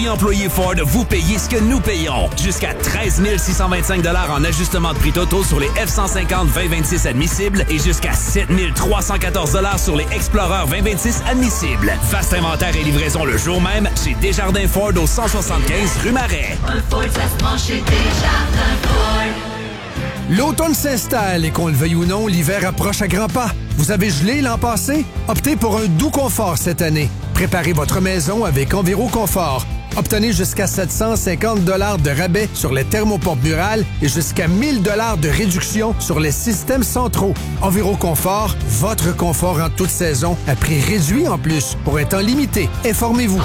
prix employé Ford, vous payez ce que nous payons. Jusqu'à 13 625 $ en ajustement de prix totaux sur les F-150 2026 admissibles et jusqu'à 7 314 $ sur les Explorer 2026 admissibles. Vaste inventaire et livraison le jour même chez Desjardins Ford au 175 rue Marais. Un Ford, ça se prend chez Desjardins Ford. L'automne s'installe et qu'on le veuille ou non, l'hiver approche à grands pas. Vous avez gelé l'an passé? Optez pour un doux confort cette année. Préparez votre maison avec Enviroconfort. Obtenez jusqu'à 750 $ de rabais sur les thermopompes murales et jusqu'à 1000 $ de réduction sur les systèmes centraux. Enviroconfort, votre confort en toute saison, à prix réduit en plus, pour un temps limité. Informez-vous.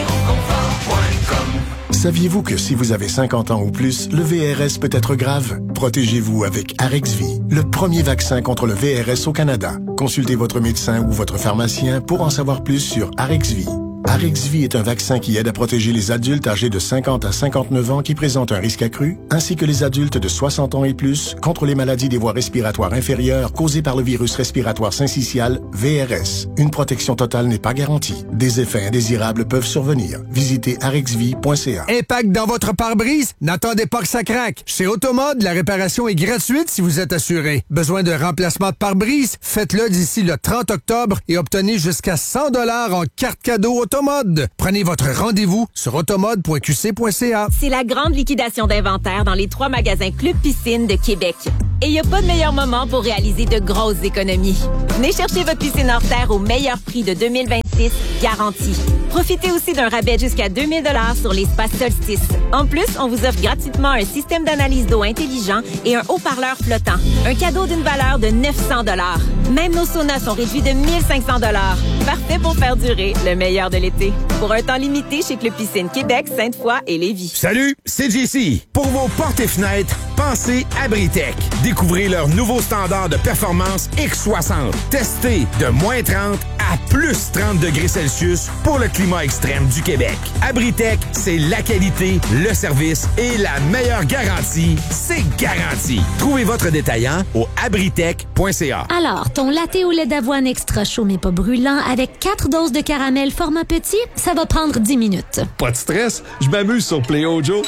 Saviez-vous que si vous avez 50 ans ou plus, le VRS peut être grave? Protégez-vous avec Arexvy, le premier vaccin contre le VRS au Canada. Consultez votre médecin ou votre pharmacien pour en savoir plus sur Arexvy. Arexvy est un vaccin qui aide à protéger les adultes âgés de 50 à 59 ans qui présentent un risque accru, ainsi que les adultes de 60 ans et plus contre les maladies des voies respiratoires inférieures causées par le virus respiratoire syncytial, VRS. Une protection totale n'est pas garantie. Des effets indésirables peuvent survenir. Visitez arexvy.ca. Impact dans votre pare-brise? N'attendez pas que ça craque. Chez Automode, la réparation est gratuite si vous êtes assuré. Besoin de remplacement de pare-brise? Faites-le d'ici le 30 octobre et obtenez jusqu'à 100 $ en carte cadeau Automode. Prenez votre rendez-vous sur automode.qc.ca. C'est la grande liquidation d'inventaire dans les 3 magasins Club Piscine de Québec. Et il n'y a pas de meilleur moment pour réaliser de grosses économies. Venez chercher votre piscine hors terre au meilleur prix de 2026, garanti. Profitez aussi d'un rabais jusqu'à 2000 $ sur l'espace Solstice. En plus, on vous offre gratuitement un système d'analyse d'eau intelligent et un haut-parleur flottant. Un cadeau d'une valeur de 900 $. Même nos saunas sont réduits de 1500 $. Parfait pour faire durer le meilleur de l'été. Pour un temps limité chez Club Piscine Québec, Sainte-Foy et Lévis. Salut, c'est JC. Pour vos portes et fenêtres, pensez Abritech. Découvrez leur nouveau standard de performance X60. Testé de moins 30 à plus 30 degrés Celsius pour le climat extrême du Québec. Abritech, c'est la qualité, le service et la meilleure garantie. C'est garanti. Trouvez votre détaillant au abritech.ca. Alors, ton latte au lait d'avoine extra chaud mais pas brûlant avec 4 doses de caramel format petit, ça va prendre 10 minutes. Pas de stress, je m'amuse sur PlayOjo.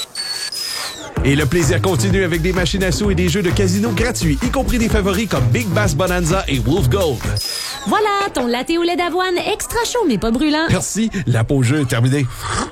Et le plaisir continue avec des machines à sous et des jeux de casino gratuits, y compris des favoris comme Big Bass Bonanza et Wolf Gold. Voilà, ton latte au lait d'avoine extra chaud mais pas brûlant. Merci, la pause jeu est terminée.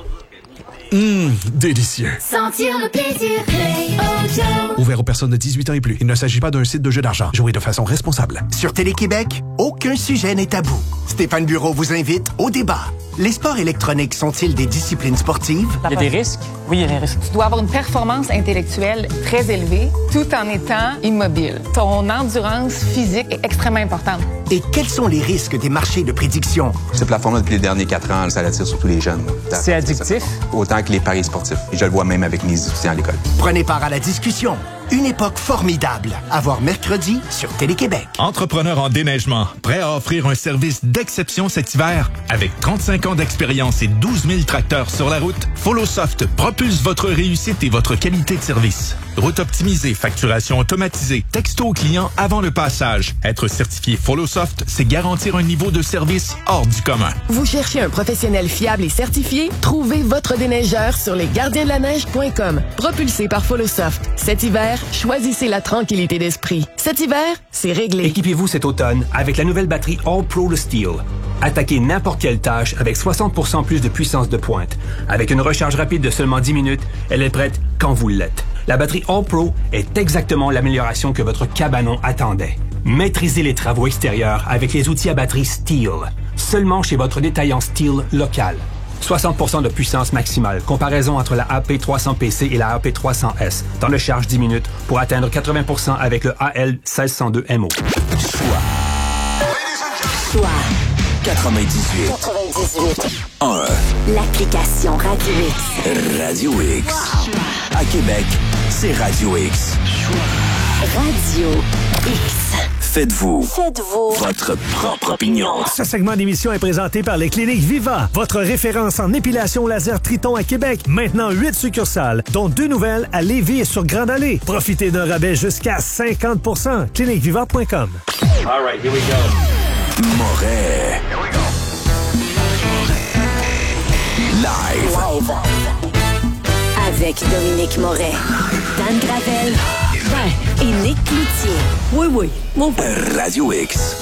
Délicieux. Sentir le plaisir, PlayOjo. Ouvert aux personnes de 18 ans et plus. Il ne s'agit pas d'un site de jeu d'argent. Jouez de façon responsable. Sur Télé-Québec, aucun sujet n'est tabou. Stéphane Bureau vous invite au débat. Les sports électroniques sont-ils des disciplines sportives? Il y a des risques. Oui, il y a des risques. Tu dois avoir une performance intellectuelle très élevée tout en étant immobile. Ton endurance physique est extrêmement importante. Et quels sont les risques des marchés de prédiction? Ce plafond-là, depuis les derniers 4 ans, ça attire surtout les jeunes. C'est addictif? Autant que les paris sportifs. Et je le vois même avec mes étudiants à l'école. Prenez part à la discussion. Une époque formidable. À voir mercredi sur Télé-Québec. Entrepreneur en déneigement, prêt à offrir un service d'exception cet hiver? Avec 35 ans d'expérience et 12 000 tracteurs sur la route, FollowSoft propulse votre réussite et votre qualité de service. Route optimisée, facturation automatisée, texto au client avant le passage. Être certifié FollowSoft, c'est garantir un niveau de service hors du commun. Vous cherchez un professionnel fiable et certifié? Trouvez votre déneigeur sur lesgardiensdelaneige.com. Propulsé par FollowSoft. Cet hiver, choisissez la tranquillité d'esprit. Cet hiver, c'est réglé. Équipez-vous cet automne avec la nouvelle batterie All-Pro Le Steel. Attaquez n'importe quelle tâche avec 60% plus de puissance de pointe. Avec une recharge rapide de seulement 10 minutes, elle est prête quand vous l'êtes. La batterie All-Pro est exactement l'amélioration que votre cabanon attendait. Maîtrisez les travaux extérieurs avec les outils à batterie Steel. Seulement chez votre détaillant Steel local. 60% de puissance maximale. Comparaison entre la AP300PC et la AP300S. Temps de charge 10 minutes pour atteindre 80% avec le AL1602MO. Choix 98 1. L'application Radio X. Radio X. À Québec, c'est Radio X. Radio X. Faites-vous votre propre opinion. Ce segment d'émission est présenté par les cliniques Viva, votre référence en épilation laser Triton à Québec. Maintenant 8 succursales, dont 2 nouvelles à Lévis et sur Grande Allée. Profitez d'un rabais jusqu'à 50%. Cliniqueviva.com. All right, here we go. Moret. Live. Avec Dominique Moret, Dan Gravel et Nick Cloutier. Oui, mon frère. Radio X.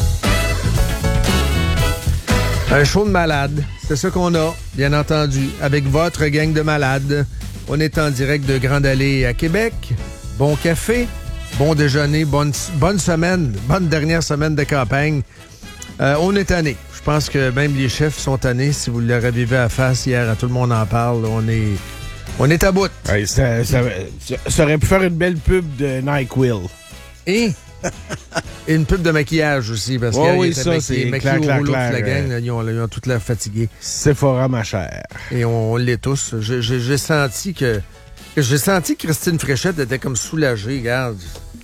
Un show de malades, c'est ça qu'on a, bien entendu, avec votre gang de malades. On est en direct de Grande Allée à Québec. Bon café, bon déjeuner, bonne semaine, bonne dernière semaine de campagne. On est tannés. Je pense que même les chefs sont tannés. Si vous le reviviez à face hier, tout le monde en parle. On est à bout. Ouais, ça aurait pu faire une belle pub de NyQuil. Et une pub de maquillage aussi, parce que oui, ça, c'est clair. La gang, là, ils ont toute l'air fatigués. Sephora, ma chère. Et on l'est tous. J'ai senti que Christine Fréchette était comme soulagée. Regarde,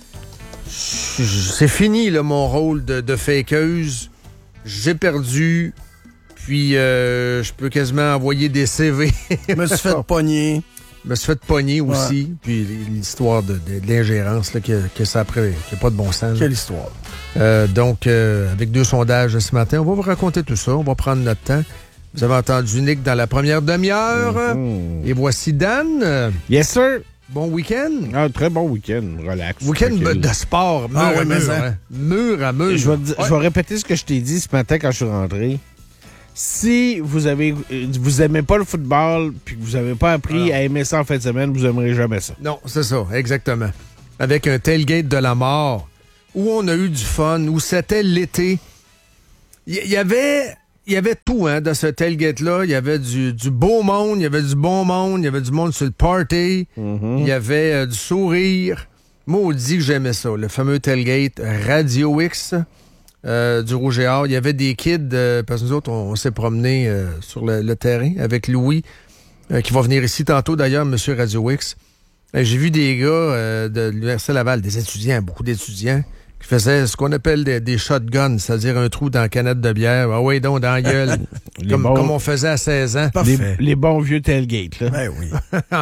c'est fini là, mon rôle de fakeuse. J'ai perdu. Puis je peux quasiment envoyer des CV. Je me suis fait pogner. Je me suis fait pogner aussi. Ouais. Puis l'histoire de l'ingérence, là, que ça après, qu'il n'y a pas de bon sens. Quelle histoire. Donc, avec 2 sondages ce matin, on va vous raconter tout ça. On va prendre notre temps. Vous avez entendu Nick dans la première demi-heure. Et voici Dan. Yes, sir. Bon week-end. Ah, très bon week-end. Relax. Week-end de sport. Mur à mur. Hein. Mur à mur. Je vais répéter ce que je t'ai dit ce matin quand je suis rentré. Si vous aimez pas le football puis que vous avez pas appris à aimer ça en fin de semaine, vous aimerez jamais ça. Non, c'est ça, exactement. Avec un tailgate de la mort, où on a eu du fun, où c'était l'été. Il y avait tout dans ce tailgate-là. Il y avait du beau monde, il y avait du bon monde, il y avait du monde sur le party, il y avait du sourire. Maudit que j'aimais ça, le fameux tailgate Radio X. Du Rouge et Or. Il y avait des kids, parce que nous autres, on s'est promenés sur le terrain avec Louis, qui va venir ici tantôt d'ailleurs, Monsieur Radio X. J'ai vu des gars de l'Université Laval, des étudiants, beaucoup d'étudiants, qui faisaient ce qu'on appelle des shotguns, c'est-à-dire un trou dans la canette de bière. Ah oui, donc dans la gueule, comme on faisait à 16 ans. Les bons vieux tailgates, là. Ben oui.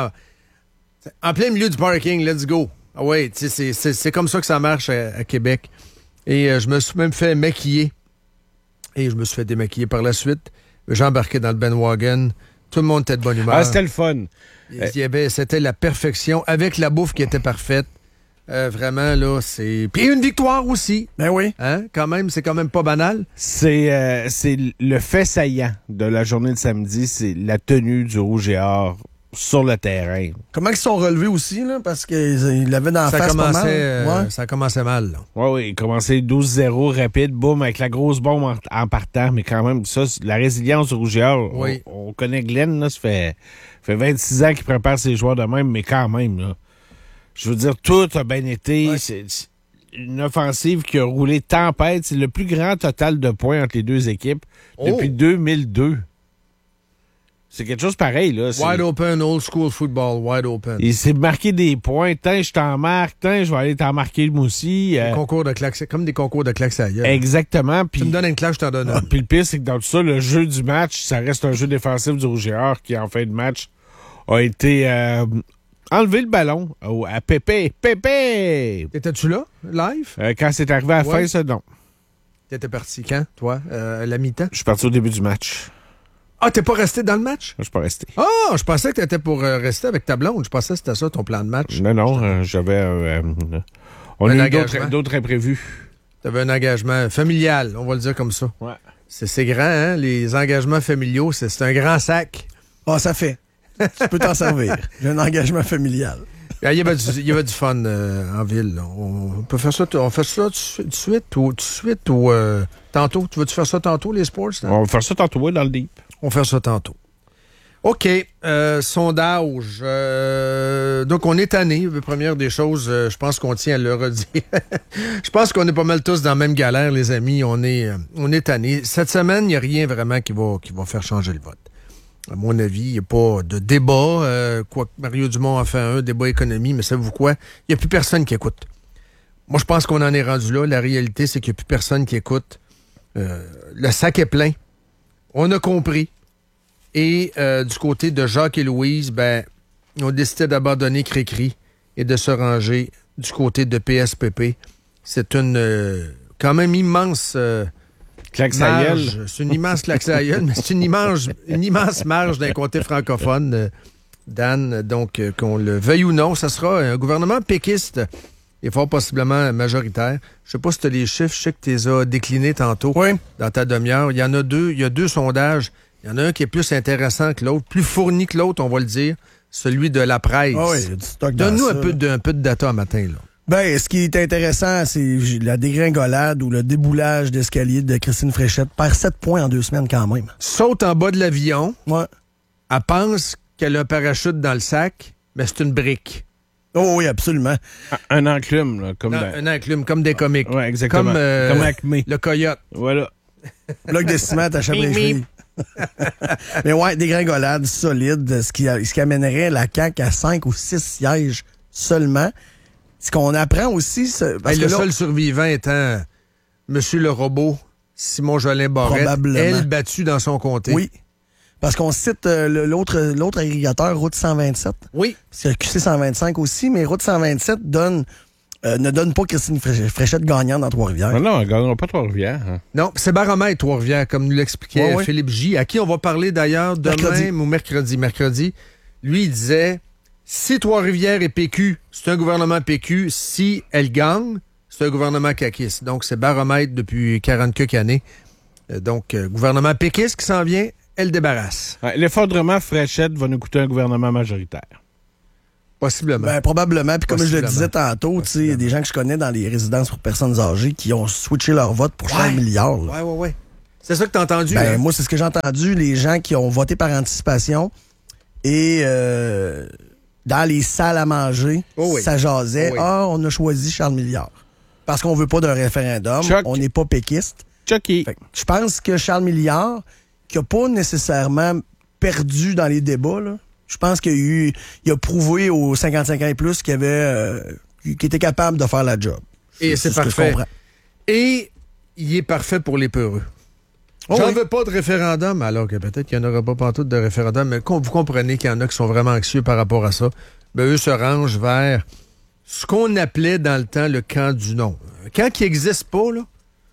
En plein milieu du parking, let's go. Ah oui, c'est comme ça que ça marche à Québec. Et je me suis même fait maquiller. Et je me suis fait démaquiller par la suite. J'ai embarqué dans le bandwagon. Tout le monde était de bonne humeur. Ah, c'était le fun. C'était la perfection, avec la bouffe qui était parfaite. Vraiment, là, c'est... Puis une victoire aussi. Ben oui. Hein? Quand même, c'est quand même pas banal. C'est le fait saillant de la journée de samedi, c'est la tenue du Rouge et Or sur le terrain. Comment ils sont relevés aussi, là? Parce qu'ils l'avaient dans la face pas mal. Ça commençait mal, là. Oui, il commençait 12-0 rapide, boum, avec la grosse bombe en partant. Mais quand même, ça, la résilience du Rouge et Or, on connaît Glenn, là, ça fait 26 ans qu'il prépare ses joueurs de même, mais quand même, là. Je veux dire, tout a bien été. Ouais. C'est une offensive qui a roulé tempête. C'est le plus grand total de points entre les deux équipes depuis 2002. C'est quelque chose pareil, là. Wide open, old school football, wide open. Il s'est marqué des points. Tant je t'en marque, tant je vais aller t'en marquer moi aussi. Concours de claques, comme des concours de claques à gueule. Exactement. Tu me donnes une claque, je t'en donne une. Puis le pire, c'est que dans tout ça, le jeu du match, ça reste un jeu défensif du Rouge et Or qui, en fin de match, a été enlevé le ballon à Pépé. Pépé! Étais-tu là, live? Quand c'est arrivé à la fin, ça, non. T'étais parti quand, toi, à la mi-temps? Je suis parti au début du match. Ah, t'es pas resté dans le match? Je suis pas resté. Ah, je pensais que t'étais pour rester avec ta blonde. Je pensais que c'était ça, ton plan de match. Non, j'avais... on a eu d'autres imprévus. T'avais un engagement familial, on va le dire comme ça. Ouais. C'est grand, hein? Les engagements familiaux, c'est un grand sac. Ah, ça fait. Tu peux t'en servir. J'ai un engagement familial. Il y avait du fun en ville. Là. On peut faire ça. On fait ça tout de suite ou tantôt. Tu veux-tu faire ça tantôt, les sports? Hein? On va faire ça tantôt, oui, dans le deep. On va faire ça tantôt. OK. Sondage. Donc, on est tanné. Première des choses, je pense qu'on tient à le redire. Je pense qu'on est pas mal tous dans la même galère, les amis. On est tanné. Cette semaine, il n'y a rien vraiment qui va faire changer le vote. À mon avis, il n'y a pas de débat. Quoique Mario Dumont a fait un débat économie, mais savez-vous quoi? Il n'y a plus personne qui écoute. Moi, je pense qu'on en est rendu là. La réalité, c'est qu'il n'y a plus personne qui écoute. Le sac est plein. On a compris. Et du côté de Jacques et Louise, ils ont décidé d'abandonner Cricri et de se ranger du côté de PSPP. C'est une quand même immense Claque sa gueule. C'est une immense claque sa gueule, mais c'est une immense marge d'un côté francophone, Dan. Donc, qu'on le veuille ou non, ça sera un gouvernement péquiste et fort possiblement majoritaire. Je sais pas si tu as les chiffres, je sais que tu les as déclinés tantôt dans ta demi-heure. Il y en a deux. Il y a 2 sondages. Il y en a un qui est plus intéressant que l'autre, plus fourni que l'autre, on va le dire, celui de la presse. Donne-nous un peu de data matin, là. Ben, ce qui est intéressant, c'est la dégringolade ou le déboulage d'escalier de Christine Fréchette. Perd 7 points en 2 semaines quand même. Saute en bas de l'avion. Ouais. Elle pense qu'elle a un parachute dans le sac, mais c'est une brique. Oh oui, absolument. Un enclume, là, comme un enclume, comme des comiques. Oui, exactement. Comme Acme. Le coyote. Voilà. Bloc de ciment à Chabré-Chevilly. Mais ouais, dégringolade solide, ce qui amènerait la CAQ à 5 ou 6 sièges seulement. Ce qu'on apprend aussi... le seul survivant étant M. le robot, Simon Jolin Barrette, elle battue dans son comté. Oui. Parce qu'on cite l'autre agrégateur, Route 127. Oui. C'est QC 125 aussi, mais Route 127 ne donne pas Christine Fréchette gagnante dans Trois-Rivières. Non, elle ne gagnera pas Trois-Rivières. Hein. Non, c'est baromètre Trois-Rivières, comme nous l'expliquait Philippe J., à qui on va parler d'ailleurs demain ou mercredi. Mercredi, lui, il disait, si Trois-Rivières est PQ, c'est un gouvernement PQ. Si elle gagne, c'est un gouvernement caquiste. Donc, c'est baromètre depuis 40 quelques années. Donc, gouvernement péquiste qui s'en vient, elle débarrasse. Ouais, l'effondrement Fréchette va nous coûter un gouvernement majoritaire. Possiblement. Ben, probablement. Puis comme je le disais tantôt, il y a des gens que je connais dans les résidences pour personnes âgées qui ont switché leur vote pour Charles Milliard. Oui. C'est ça que tu as entendu? Ben, moi, c'est ce que j'ai entendu. Les gens qui ont voté par anticipation et dans les salles à manger, ça jasait. On a choisi Charles Milliard. Parce qu'on veut pas d'un référendum. On n'est pas péquiste. Je pense que Charles Milliard, qui n'a pas nécessairement perdu dans les débats, là, je pense qu'il a prouvé aux 55 ans et plus qu'il était capable de faire la job. Et c'est parfait. Et il est parfait pour les peureux. J'en veux pas de référendum, alors que peut-être qu'il n'y en aura pas pantoute de référendum, mais vous comprenez qu'il y en a qui sont vraiment anxieux par rapport à ça. Ben, eux se rangent vers ce qu'on appelait dans le temps le camp du non. Un camp qui n'existe pas, là.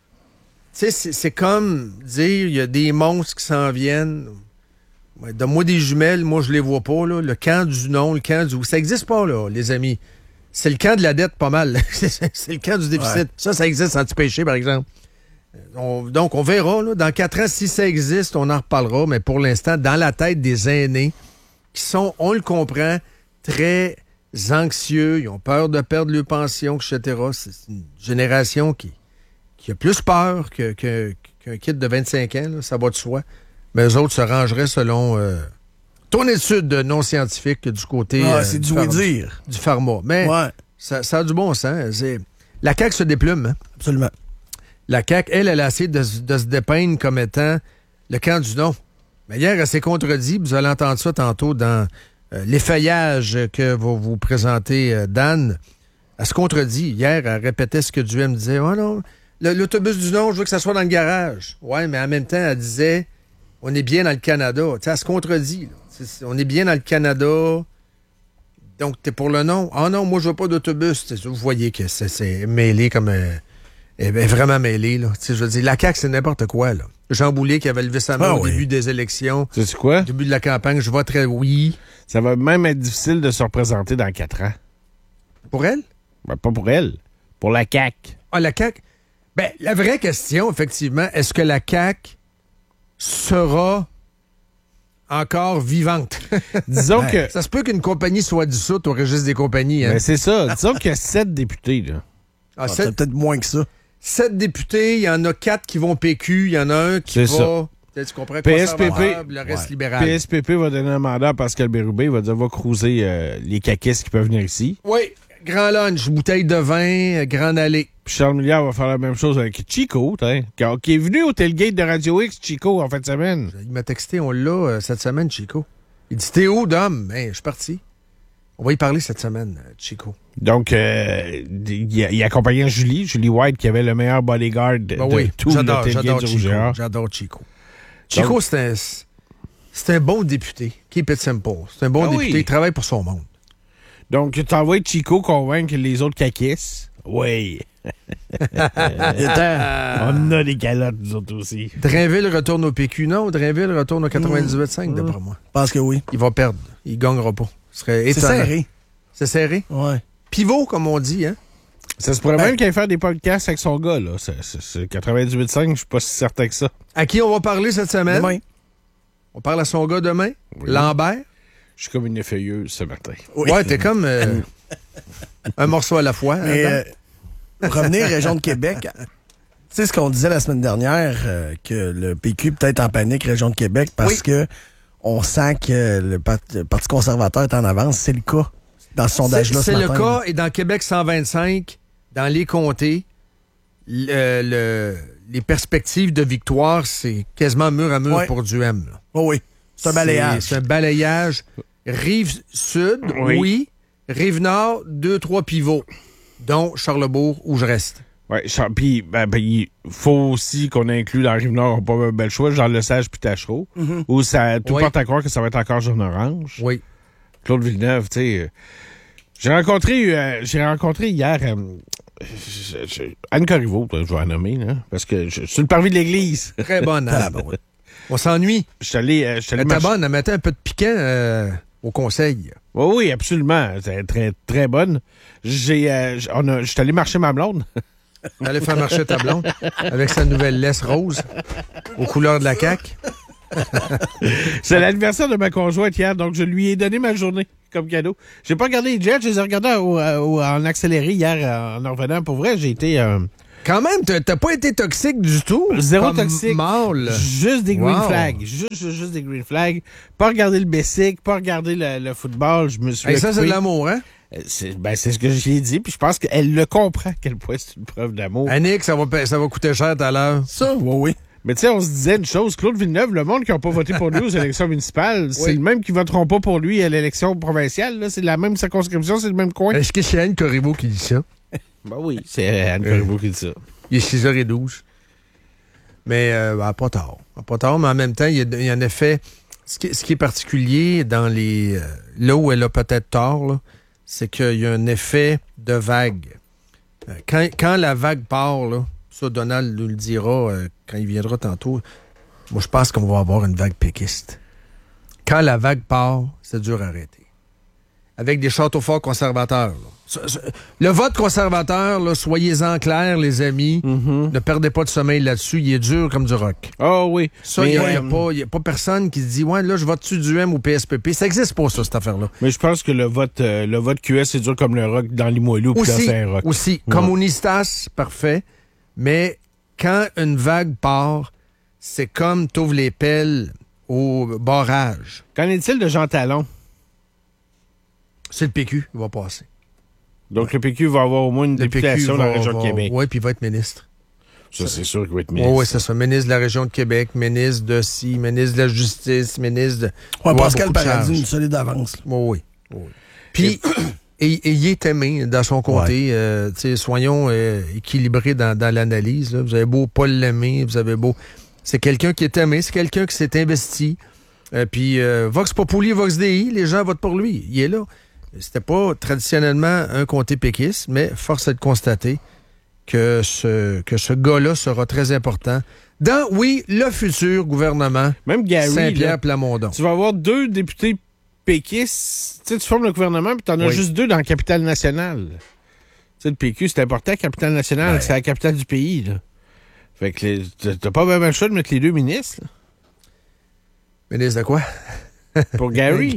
Tu sais, c'est comme dire, il y a des monstres qui s'en viennent. Donne-moi des jumelles, moi je les vois pas, là. Le camp du non, le camp du... Ça n'existe pas, là, les amis. C'est le camp de la dette, pas mal. C'est le camp du déficit. Ouais. Ça existe anti-péché, par exemple. Donc, on verra, là, dans 4 ans, si ça existe, on en reparlera, mais pour l'instant, dans la tête des aînés, qui sont, on le comprend, très anxieux, ils ont peur de perdre leur pension, etc. C'est une génération qui a plus peur qu'un kid de 25 ans, là, ça va de soi. Mais eux autres se rangeraient selon ton étude non scientifique du côté c'est du oui-dire. Du pharma. Mais ça a du bon sens. La CAQ se déplume. Hein? Absolument. La CAQ, elle a essayé de se dépeindre comme étant le camp du non. Mais hier, elle s'est contredit. Vous allez entendre ça tantôt dans l'effeuillage que va vous présenter Dan. Elle se contredit. Hier, elle répétait ce que Duhem disait. Oh non, l'autobus du non, je veux que ça soit dans le garage. Ouais, mais en même temps, elle disait... On est bien dans le Canada. Tu sais, elle se contredit. On est bien dans le Canada. Donc, t'es pour le non. Ah non, moi, je veux pas d'autobus. Vous voyez que c'est mêlé comme... Elle est vraiment mêlée, là. Je veux dire, la CAQ, c'est n'importe quoi, là. Jean Boulet qui avait levé sa main au début des élections. C'est quoi? Au début de la campagne, je voterais oui. Ça va même être difficile de se représenter dans 4 ans. Pour elle? Ben, pas pour elle. Pour la CAQ. Ah, la CAQ? Ben, la vraie question, effectivement, est-ce que la CAQ sera encore vivante? Disons que... Ça se peut qu'une compagnie soit dissoute au registre des compagnies. Hein? Ben c'est ça. Disons qu'il y a 7 députés, là. C'est peut-être moins que ça. 7 députés, il y en a 4 qui vont PQ, il y en a un qui va... Tu comprends? PSPP, le reste libéral. PSPP va donner un mandat à Pascal Bérubé. Il va dire, va cruiser les caquistes qui peuvent venir ici. Oui. Grand lunch, bouteille de vin, grande allée. Puis Charles Milliard va faire la même chose avec Chico, qui est venu au tailgate de Radio X, Chico, en fin de semaine. Il m'a texté, on l'a cette semaine, Chico. Il dit, t'es où, Dom? Ben, je suis parti. On va y parler cette semaine, Chico. Donc, il accompagnait Julie White, qui avait le meilleur bodyguard de tout le tailgate du Rouge. J'adore Chico. Chico, c'est un bon député. Keep it simple. C'est un bon député. Il travaille pour son monde. Donc, tu envoies Chico convaincre les autres caquistes. Oui. On a des calottes, nous autres aussi. Drainville retourne au PQ, non? Drainville retourne au 98.5, d'après moi. Je pense que oui. Il va perdre. Il ne gagnera pas. C'est serré. C'est serré? Ouais. Pivot, comme on dit, hein? Ça se pourrait même qu'il aille faire des podcasts avec son gars, là. C'est 98.5, je suis pas si certain que ça. À qui on va parler cette semaine? Demain. On parle à son gars demain? Oui. Lambert? Je suis comme une effeuilleuse ce matin. Oui. Ouais, t'es comme un morceau à la fois. Mais revenir région de Québec, tu sais ce qu'on disait la semaine dernière, que le PQ peut être en panique région de Québec parce que on sent que le Parti conservateur est en avance. C'est le cas dans ce sondage-là ce matin. C'est le cas, et dans Québec 125, dans les comtés, les perspectives de victoire, c'est quasiment mur à mur pour Duhem. Oh oui, c'est un balayage. C'est un balayage. Rive-Sud, oui. Rive-Nord, 2-3 pivots, dont Charlebourg, où je reste. Oui, puis il faut aussi qu'on inclue dans Rive-Nord, pas un bel choix, Jean Lesage puis Tachereau, où ça tout porte à croire que ça va être encore jaune-orange. Oui. Claude Villeneuve, tu sais... J'ai rencontré hier Anne Corriveau, je vais la nommer, là, parce que je suis le parvis de l'église. Très bonne, Anne. On s'ennuie. Je suis allé elle était bonne, elle mettait un peu de piquant au conseil. Oui, absolument. C'est très, très bonne. Je suis allé marcher ma blonde. Allez faire marcher ta blonde avec sa nouvelle laisse rose aux couleurs de la CAQ. C'est l'anniversaire de ma conjointe hier, donc je lui ai donné ma journée comme cadeau. J'ai pas regardé les Jets, je les ai regardés en accéléré hier en revenant. Pour vrai, j'ai été... Quand même, t'as pas été toxique du tout. Zéro toxique. Mâle. Juste des green flags. Juste des green flags. Pas regarder le basic, pas regarder le football. Je me suis ça, c'est de l'amour, hein? C'est ce que j'ai dit, puis je pense qu'elle le comprend à quel point c'est une preuve d'amour. Annick, ça va coûter cher tout à l'heure. Ça, oui. Mais tu sais, on se disait une chose, Claude Villeneuve, le monde qui n'a pas voté pour lui aux élections municipales, c'est le même qui voteront pas pour lui à l'élection provinciale. Là. C'est la même circonscription, c'est le même coin. Est-ce que c'est Anne Corriveau qui dit ça? Ben oui, c'est Anne Corriveau qui dit ça. Il est 6h12. Mais pas tard. Pas tard, mais en même temps, il y a en effet... Ce qui est particulier dans les... là où elle a peut-être tort, là, c'est qu'il y a un effet de vague. Quand la vague part, là, ça, Donald nous le dira quand il viendra tantôt, moi, je pense qu'on va avoir une vague péquiste. Quand la vague part, c'est dur à arrêter. Avec des châteaux forts conservateurs. Là. Le vote conservateur, là, soyez-en clairs, les amis. Ne perdez pas de sommeil là-dessus. Il est dur comme du rock. Ah oui. Ça, il n'y a pas personne qui se dit « Ouais, là, je vote-tu du M ou PSPP ». Ça n'existe pas, ça, cette affaire-là. Mais je pense que le vote QS, c'est dur comme le rock dans Limoilou puis dans Saint-Roch. Aussi. Ouais. Communistas, parfait. Mais quand une vague part, c'est comme t'ouvres les pelles au barrage. Qu'en est-il de Jean Talon? C'est le PQ qui va passer. Donc le PQ va avoir au moins une députation dans la région de Québec. Oui, puis il va être ministre. Ça, c'est sûr qu'il va être ministre. Oui, c'est ça. Ministre de la région de Québec, ministre de ministre de la Justice, ministre de... Oui, Pascal Paradis, une solide avance. Oui. Puis... Et il est aimé dans son comté. Soyons équilibrés dans l'analyse. Là. Vous avez beau pas l'aimer, vous avez beau... C'est quelqu'un qui est aimé, c'est quelqu'un qui s'est investi. Puis Vox Populi, Vox Dei, les gens votent pour lui. Il est là. C'était pas traditionnellement un comté péquiste, mais force est de constater que ce gars-là sera très important dans, le futur gouvernement. Même Gary, Saint-Pierre Plamondon. Tu vas avoir 2 députés péquistes, tu formes le gouvernement, puis tu en as juste 2 dans la capitale nationale. Tu sais, le PQ, c'est important, la capitale nationale, c'est la capitale du pays. Là. Fait que t'as pas vraiment le choix de mettre les 2 ministres. Là. Ministre de quoi? Pour Gary.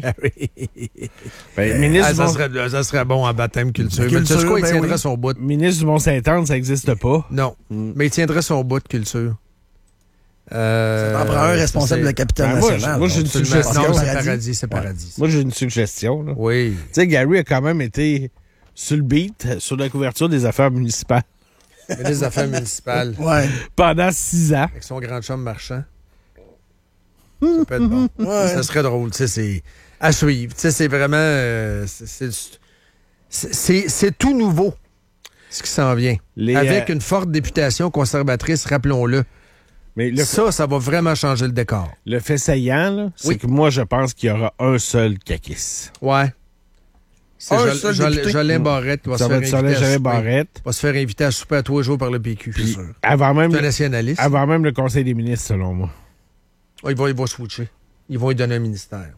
Ça serait bon en baptême culture. Mais tu sais quoi, il tiendrait son bout. Ministre du Mont-Saint-Anne, ça n'existe pas. Non, mais il tiendrait son bout de culture. Ça t'en prend un responsable de la capitale nationale. Moi, j'ai une suggestion. Non, c'est paradis. Moi, j'ai une suggestion. Là. Oui. Tu sais, Gary a quand même été sur le beat, sur la couverture des affaires municipales. Des affaires municipales. Ouais. Pendant 6 ans. Avec son grand chum marchand. Ça peut être bon. Ouais. Ça serait drôle. Tu sais, c'est à suivre. Tu sais, c'est vraiment... c'est tout nouveau, ce qui s'en vient. Avec une forte députation conservatrice, rappelons-le. Mais ça va vraiment changer le décor. Le fait saillant, là, c'est que moi, je pense qu'il y aura un seul caquiste. Ouais. C'est Jolin Barrette qui va se faire inviter Barrette. Va se faire inviter à souper à 3 jours par le PQ. Puis, avant même c'est un nationaliste. Avant même le Conseil des ministres, selon moi. Oh, il va switcher. Ils vont lui donner un ministère.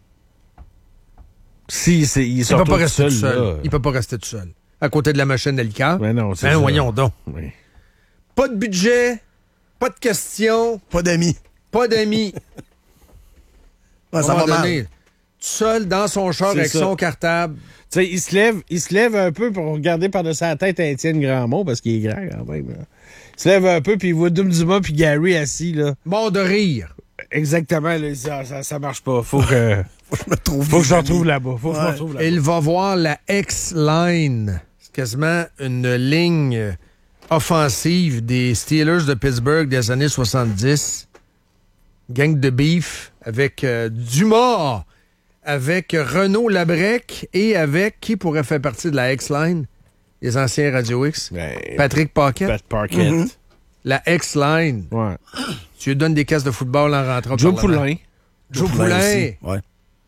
Il peut pas rester tout seul. Il peut pas rester tout seul. À côté de la machine à liqueur. Mais non, c'est ça. Voyons donc. Oui. Pas de budget, pas de questions. Pas d'amis. Ça va mal. Tout seul dans son char avec son cartable. Tu sais, il se lève un peu pour regarder par-dessus la tête à Étienne Grandmont, parce qu'il est grand quand même. Là. Il se lève un peu, puis il voit Dum Dumas puis Gary assis, là. Mort de rire. Exactement, là, ça marche pas. Faut que je retrouve là-bas. Il va voir la X-Line. C'est quasiment une ligne offensive des Steelers de Pittsburgh des années 70. Gang de beef avec Dumas, avec Renaud Labrec et avec qui pourrait faire partie de la X-Line? Les anciens Radio X. Patrick Paquette. Pat Paquette. Mm-hmm. La X-Line. Ouais. Tu lui donnes des caisses de football en rentrant. Joe Poulain. Joe Poulain. Ouais.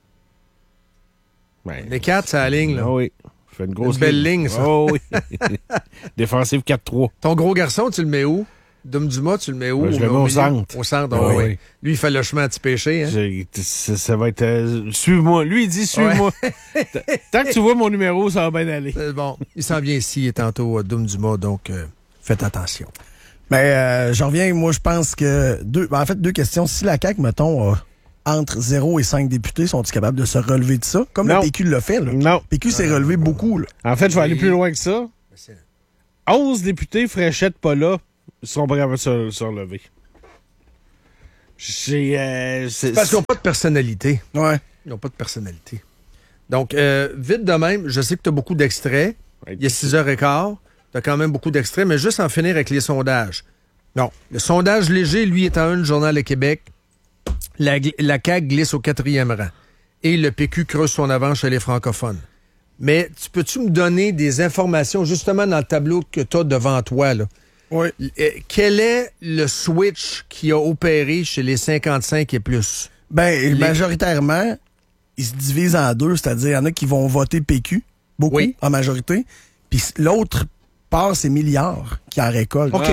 Les 4, c'est la ligne, là. Oh oui. Fait une grosse belle ligne, ça. Oh oui. Défensive 4-3. Ton gros garçon, tu le mets où? Dom Dumas, tu le mets où? Je le mets au centre. Au centre, oui. Lui, il fait le chemin anti-péché. Hein? Ça va être... suis-moi. Lui, il dit suis-moi. Ouais. Tant que tu vois mon numéro, ça va bien aller. Bon, il s'en vient ici, il est tantôt Dom Dumas, donc faites attention. Mais j'en reviens, moi, je pense que... deux questions. Si la CAQ, mettons, entre 0 et 5 députés, sont-ils capables de se relever de ça? Comme le PQ l'a fait, là. Non. Le PQ s'est relevé beaucoup, là. En fait, je vais aller plus loin que ça. 11 députés, Fréchette pas là, sont prêts à se relever. C'est parce qu'ils n'ont pas de personnalité. Ouais. Ils n'ont pas de personnalité. Donc, vite de même, je sais que tu as beaucoup d'extraits. Il y a 6h15. Tu as quand même beaucoup d'extraits, mais juste en finir avec les sondages. Non. Le sondage léger, lui, est en une, Journal de Québec. La CAQ glisse au 4e rang. Et le PQ creuse son avance chez les francophones. Mais peux-tu me donner des informations, justement, dans le tableau que tu as devant toi, là? Oui. Quel est le switch qui a opéré chez les 55 et plus? Majoritairement, ils se divisent en deux, c'est-à-dire il y en a qui vont voter PQ, beaucoup, en majorité, puis l'autre part, c'est milliards qui en récoltent. OK,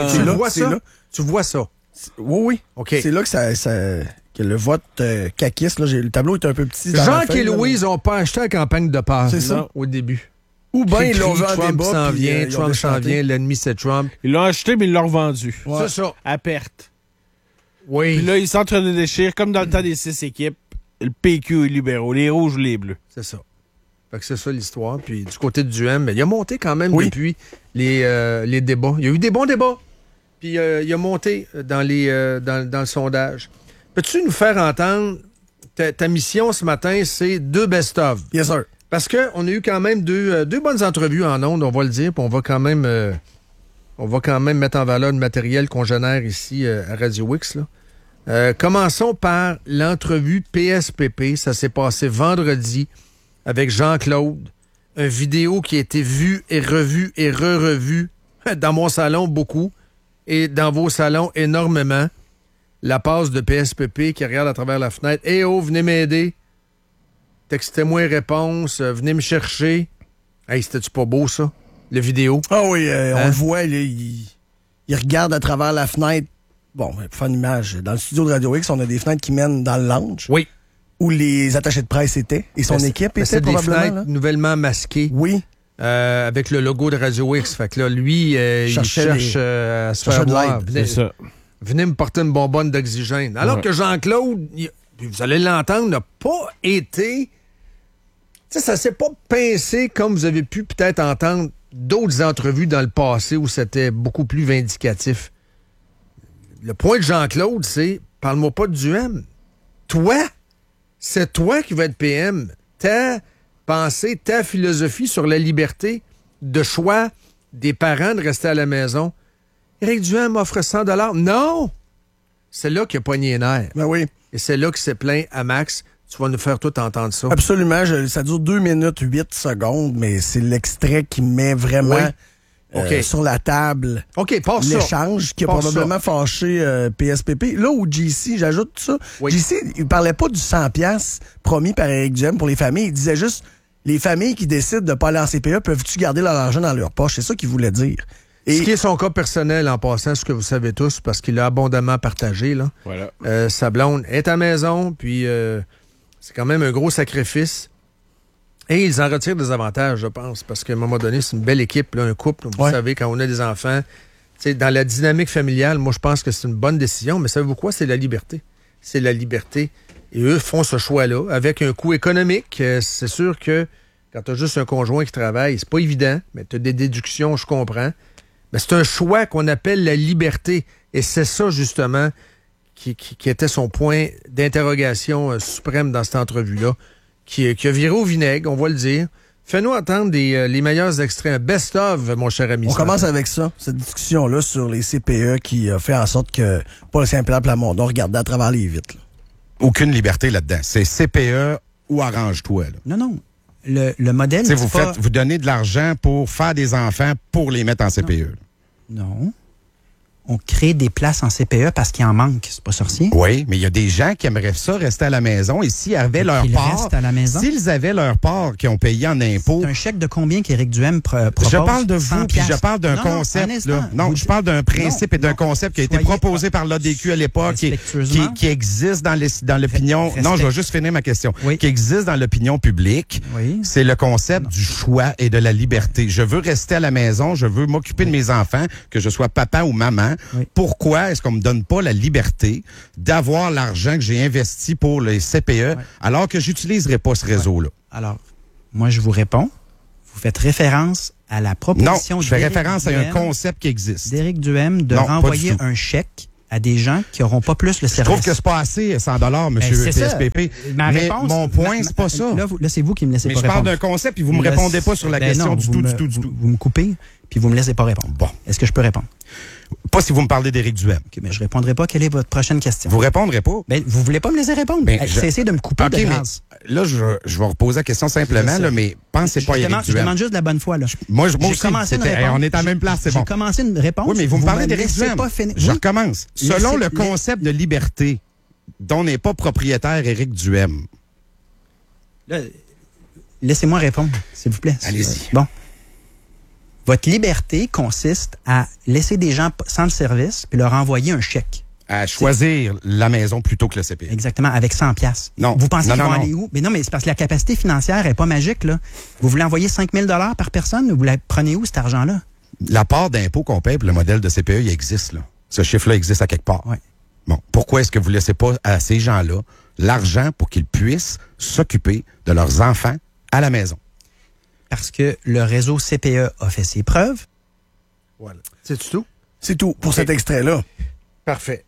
tu vois ça? Oui. OK. C'est là que le vote caquiste, là, le tableau est un peu petit. Jacques et Louise n'ont pas acheté la campagne de passe. C'est ça. Au début. Ou bien ils l'ont vendu Trump s'en vient, Trump s'en vient, l'ennemi c'est Trump. Ils l'ont acheté, mais ils l'ont revendu. Ouais. C'est ça. À perte. Oui. Puis là, ils s'entre-déchirent, comme dans le temps des 6 équipes, le PQ et les libéraux, les rouges ou les bleus. C'est ça. Fait que c'est ça l'histoire. Puis du côté du Duhem, il a monté quand même depuis les débats. Il y a eu des bons débats. Puis il a monté dans le sondage. Peux-tu nous faire entendre ta mission ce matin, c'est 2 best-of? Yes, sir. Parce qu'on a eu quand même deux bonnes entrevues en ondes, on va le dire, puis on va quand même mettre en valeur le matériel qu'on génère ici à Radio X. Là. Commençons par l'entrevue PSPP. Ça s'est passé vendredi avec Jean-Claude. Une vidéo qui a été vue et revue et re-revue dans mon salon beaucoup et dans vos salons énormément. La passe de PSPP qui regarde à travers la fenêtre. « Eh oh, venez m'aider! » Textez-moi une réponse, venez me chercher. Hey, c'était-tu pas beau, ça? La vidéo? Ah oui, on le voit, il regarde à travers la fenêtre. Bon, pour faire une image, dans le studio de Radio X, on a des fenêtres qui mènent dans le lounge. Oui. Où les attachés de presse étaient. Et son équipe était probablement des fenêtres là. Nouvellement masquées. Oui. Avec le logo de Radio X. Fait que là, lui, il cherche à se faire voir. C'est ça. Venez me porter une bonbonne d'oxygène. Alors que Jean-Claude, vous allez l'entendre, n'a pas été... Tu sais, ça s'est pas pincé comme vous avez pu peut-être entendre d'autres entrevues dans le passé où c'était beaucoup plus vindicatif. Le point de Jean-Claude, c'est « Parle-moi pas de Duhem. Toi, c'est toi qui vas être PM. Ta pensée, ta philosophie sur la liberté de choix des parents de rester à la maison. Éric Duhem offre 100 $. Non! C'est là qu'il a pogné les nerfs. Ben oui. Et c'est là qu'il s'est plaint à Max. Tu vas nous faire tout entendre ça. Absolument. Ça dure 2 minutes 8 secondes, mais c'est l'extrait qui met vraiment sur la table l'échange qui a probablement fâché PSPP. Là où JC, j'ajoute tout ça, JC, il parlait pas du 100$ promis par Éric Duhem pour les familles. Il disait juste les familles qui décident de ne pas aller en CPE peuvent-tu garder leur argent dans leur poche? C'est ça qu'il voulait dire. Ce qui est son cas personnel, en passant, ce que vous savez tous, parce qu'il l'a abondamment partagé, là. Voilà. Sa blonde est à la maison, puis c'est quand même un gros sacrifice. Et ils en retirent des avantages, je pense, parce qu'à un moment donné, c'est une belle équipe, là, un couple. Vous savez, quand on a des enfants, dans la dynamique familiale, moi, je pense que c'est une bonne décision, mais savez-vous quoi? C'est la liberté. C'est la liberté. Et eux font ce choix-là avec un coût économique. C'est sûr que quand tu as juste un conjoint qui travaille, c'est pas évident, mais tu as des déductions, je comprends. Mais c'est un choix qu'on appelle la liberté. Et c'est ça, justement, qui était son point d'interrogation suprême dans cette entrevue-là, qui a viré au vinaigre, on va le dire. Fais-nous entendre les meilleurs extraits. Best-of, mon cher ami. On commence avec ça, cette discussion-là sur les CPE qui a fait en sorte que Paul Saint-Pierre-Plamondon regardait à travers les vitres. Là. Aucune liberté là-dedans. C'est CPE ou arrange-toi. Là. Non. Le modèle... Vous donnez de l'argent pour faire des enfants pour les mettre en CPE. Non. On crée des places en CPE parce qu'il en manque. C'est pas sorcier. Oui, mais il y a des gens qui aimeraient ça rester à la maison et s'ils avaient leur part... S'ils avaient leur part qu'ils ont payé en impôts... C'est un chèque de combien qu'Éric Duhem propose? Je parle de vous, puis je parle d'un concept. Je parle d'un principe et d'un concept qui a été proposé par l'ADQ à l'époque, qui existe dans l'opinion... Non, je vais juste finir ma question. Oui. Qui existe dans l'opinion publique. Oui. C'est le concept du choix et de la liberté. Je veux rester à la maison, je veux m'occuper de mes enfants, que je sois papa ou maman. Oui. Pourquoi est-ce qu'on me donne pas la liberté d'avoir l'argent que j'ai investi pour les CPE alors que j'utiliserai pas ce réseau-là? Alors, moi, je vous réponds. Vous faites référence à la proposition... Non, je fais référence à un concept qui existe. D'Éric Duhem de renvoyer un chèque à des gens qui n'auront pas plus le service. Je trouve que c'est pas assez, 100 $, monsieur PSPP. Mais mon point, c'est pas ça. Là, c'est vous qui me laissez pas répondre. Mais je parle d'un concept, puis vous me répondez pas sur la question du tout. Vous me coupez, puis vous me laissez pas répondre. Bon. Est-ce que je peux répondre? Pas si vous me parlez d'Éric Duhem. OK, mais je répondrai pas. Quelle est votre prochaine question? Vous répondrez pas? Ben, vous voulez pas me laisser répondre? Cessez de me couper de grâce. Là, je vais reposer la question simplement, là, mais pensez pas à Éric Duhem. Je demande juste de la bonne foi. Là. Moi aussi, on est à la même place, c'est bon. J'ai commencé une réponse. Oui, mais vous me parlez d'Éric Duhem. Je recommence. Oui? Selon le concept de liberté dont n'est pas propriétaire Éric Duhem. Là, laissez-moi répondre, s'il vous plaît. Allez-y. Bon. Votre liberté consiste à laisser des gens sans le service puis leur envoyer un chèque. À choisir la maison plutôt que le CPE. Exactement, avec 100$. Non. Vous pensez qu'ils vont aller où? Mais non, mais c'est parce que la capacité financière n'est pas magique, là. Vous voulez envoyer 5 000 $ par personne? Vous la prenez où, cet argent-là? La part d'impôt qu'on paye pour le modèle de CPE, il existe, là. Ce chiffre-là existe à quelque part. Oui. Bon. Pourquoi est-ce que vous ne laissez pas à ces gens-là l'argent pour qu'ils puissent s'occuper de leurs enfants à la maison? Parce que le réseau CPE a fait ses preuves. Voilà. C'est tout? C'est tout pour cet extrait-là. Parfait.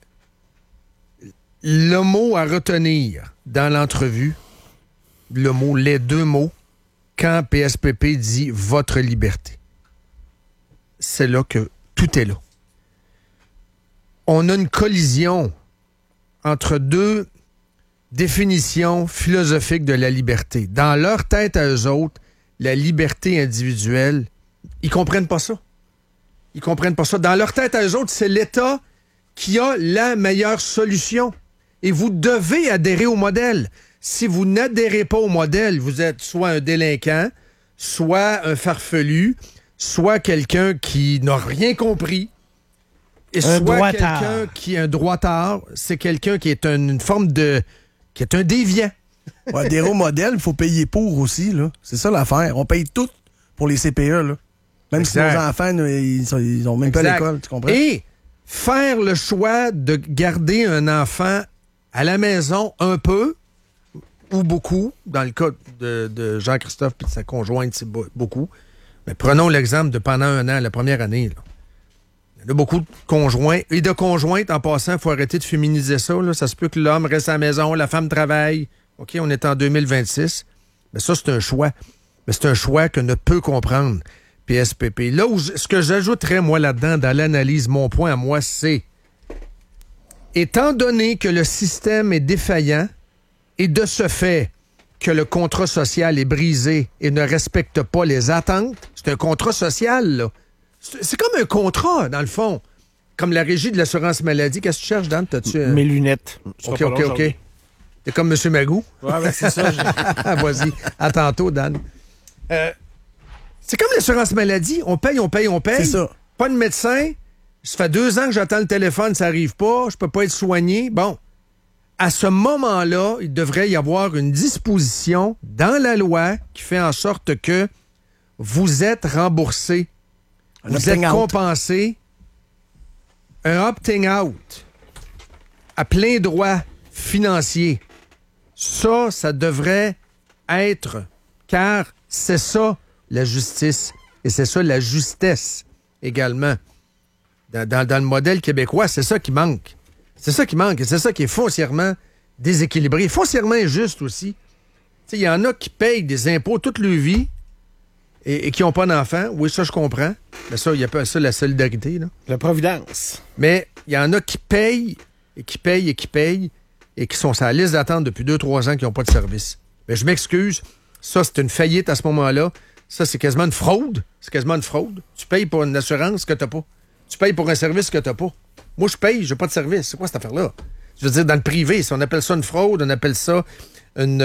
Le mot à retenir dans l'entrevue, les deux mots, quand PSPP dit « votre liberté », c'est là que tout est là. On a une collision entre deux définitions philosophiques de la liberté. Dans leur tête à eux autres, la liberté individuelle, ils comprennent pas ça. Ils comprennent pas ça. Dans leur tête à eux autres, c'est l'État qui a la meilleure solution. Et vous devez adhérer au modèle. Si vous n'adhérez pas au modèle, vous êtes soit un délinquant, soit un farfelu, soit quelqu'un qui n'a rien compris, et soit quelqu'un qui est un droitard. C'est quelqu'un qui est une forme de... qui est un déviant. Ouais, adhérer au modèle, il faut payer pour aussi, là. C'est ça l'affaire. On paye tout pour les CPE, là. Même si nos enfants, ils ont même pas l'école, tu comprends? Et faire le choix de garder un enfant à la maison un peu ou beaucoup, dans le cas de Jean-Christophe et de sa conjointe, c'est beaucoup. Mais prenons l'exemple de pendant un an, la première année, là. Il y a beaucoup de conjoints et de conjointes. En passant, il faut arrêter de féminiser ça, là. Ça se peut que l'homme reste à la maison, la femme travaille. OK, on est en 2026. Mais ça, c'est un choix. Mais c'est un choix que ne peut comprendre PSPP. Là où ce que j'ajouterais, moi, là-dedans, dans l'analyse, mon point à moi, c'est étant donné que le système est défaillant et de ce fait que le contrat social est brisé et ne respecte pas les attentes, c'est un contrat social, là. C'est comme un contrat, dans le fond. Comme la régie de l'assurance maladie. Qu'est-ce que tu cherches, Dan? T'as-tu, Mes lunettes. OK. T'es comme M. Magou? Ouais, c'est ça. Vas-y. À tantôt, Dan. C'est comme l'assurance maladie. On paye. C'est ça. Pas de médecin. Ça fait 2 ans que j'attends le téléphone, ça arrive pas. Je peux pas être soigné. Bon. À ce moment-là, il devrait y avoir une disposition dans la loi qui fait en sorte que vous êtes remboursé. Vous êtes compensé. Un opting out à plein droit financier. Ça devrait être, car c'est ça la justice et c'est ça la justesse également. Dans le modèle québécois, c'est ça qui manque. C'est ça qui manque et c'est ça qui est foncièrement déséquilibré, foncièrement injuste aussi. Il y en a qui payent des impôts toute leur vie et qui n'ont pas d'enfants. Oui, ça, je comprends. Mais ça, il y a pas ça, la solidarité. Là. La providence. Mais il y en a qui payent et qui payent et qui payent et qui sont sur la liste d'attente depuis 2-3 ans qui n'ont pas de service. Mais je m'excuse. Ça, c'est une faillite à ce moment-là. Ça, c'est quasiment une fraude. C'est quasiment une fraude. Tu payes pour une assurance que tu n'as pas. Tu payes pour un service que tu n'as pas. Moi, je paye, je n'ai pas de service. C'est quoi cette affaire-là? Je veux dire, dans le privé, si on appelle ça une fraude, on appelle ça une